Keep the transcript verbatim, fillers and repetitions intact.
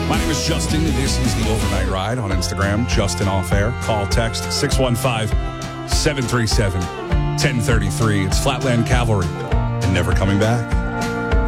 My name is Justin. This is the Overnight Ride on Instagram. Justin Off Air. Call, text six one five, seven three seven, one zero three three. It's Flatland Cavalry and Never Coming Back.